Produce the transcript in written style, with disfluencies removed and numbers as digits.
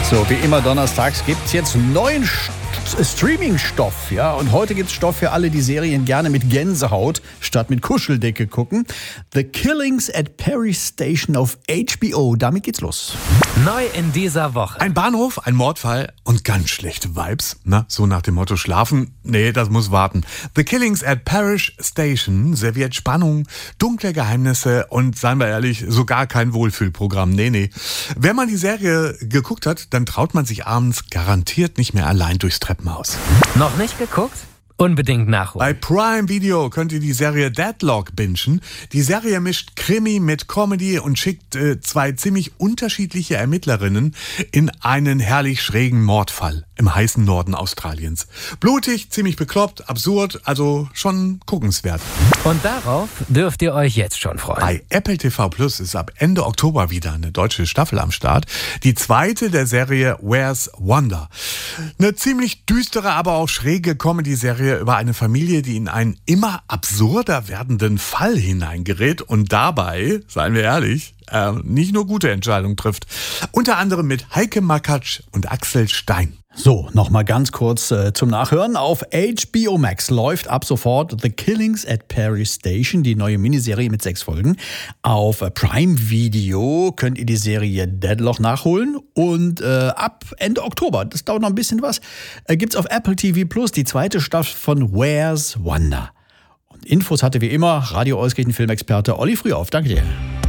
So, wie immer donnerstags gibt es jetzt neuen Streaming-Stoff. Ja? Und heute gibt es Stoff für alle, die Serien gerne mit Gänsehaut statt mit Kuscheldecke gucken. The Killings at Perry Station auf HBO. Damit geht's los. Neu in dieser Woche. Ein Bahnhof, ein Mordfall und ganz schlechte Vibes. Na, so nach dem Motto schlafen? Nee, das muss warten. The Killings at Parish Station serviert Spannung, dunkle Geheimnisse und, seien wir ehrlich, sogar kein Wohlfühlprogramm. Nee. Wenn man die Serie geguckt hat, dann traut man sich abends garantiert nicht mehr allein durchs Treppenhaus. Noch nicht geguckt? Unbedingt nachholen. Bei Prime Video könnt ihr die Serie Deadlock bingen. Die Serie mischt Krimi mit Comedy und schickt zwei ziemlich unterschiedliche Ermittlerinnen in einen herrlich schrägen Mordfall im heißen Norden Australiens. Blutig, ziemlich bekloppt, absurd, also schon guckenswert. Und darauf dürft ihr euch jetzt schon freuen. Bei Apple TV Plus ist ab Ende Oktober wieder eine deutsche Staffel am Start. Die zweite der Serie Where's Wanda. Eine ziemlich düstere, aber auch schräge Comedy-Serie über eine Familie, die in einen immer absurder werdenden Fall hineingerät und dabei, seien wir ehrlich, nicht nur gute Entscheidungen trifft. Unter anderem mit Heike Makatsch und Axel Stein. So, nochmal ganz kurz zum Nachhören. Auf HBO Max läuft ab sofort The Killings at Perry Station, die neue Miniserie mit 6 Folgen. Auf Prime Video könnt ihr die Serie Deadlock nachholen. Und ab Ende Oktober, das dauert noch ein bisschen was, gibt's auf Apple TV Plus die zweite Staffel von Where's Wanda. Und Infos hatte wie immer Radio Euskirchen Filmexperte Olli Frühauf. Danke dir.